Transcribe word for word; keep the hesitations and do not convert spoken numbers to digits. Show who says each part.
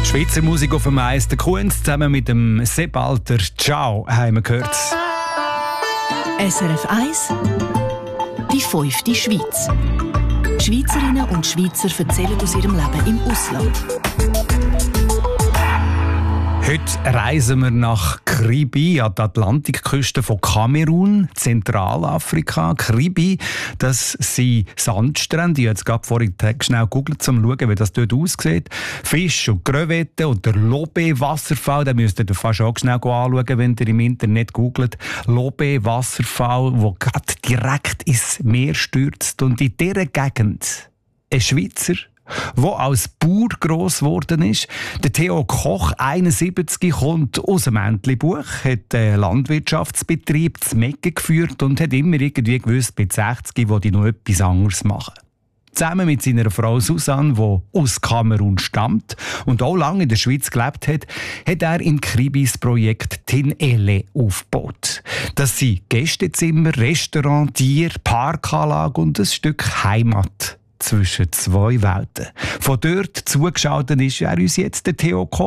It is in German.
Speaker 1: Schweizer Musik auf dem Eis. Der Kunz zusammen mit dem Sebalter Ciao haben wir gehört.
Speaker 2: S R F eins, die fünfte Schweiz. Schweizerinnen und Schweizer erzählen aus ihrem Leben im Ausland.
Speaker 1: Heute reisen wir nach Kribi, an die Atlantikküste von Kamerun, Zentralafrika. Kribi, das sind Sandstrände. Ich habe jetzt gerade vorhin schnell gegoogelt, um zu schauen, wie das dort aussieht. Fisch und Krevetten und der Lobe-Wasserfall, den müsst ihr fast auch schnell anschauen, wenn ihr im Internet googelt. Lobe-Wasserfall, der gerade direkt ins Meer stürzt. Und in dieser Gegend ein Schweizer, der als Bauer gross geworden ist. Der Theo Koch, einundsiebzig, kommt aus dem Entlebuch, hat einen Landwirtschaftsbetrieb zu Mecke geführt und hat immer irgendwie gewusst, mit sechzig will ich noch etwas anderes machen. Zusammen mit seiner Frau Susanne, die aus Kamerun stammt und auch lange in der Schweiz gelebt hat, hat er in Kribis Projekt Tinele aufgebaut. Das sind Gästezimmer, Restaurant, Tier, Parkanlage und ein Stück Heimat zwischen zwei Welten. Von dort zugeschaltet ist er uns jetzt, der Theo Koch.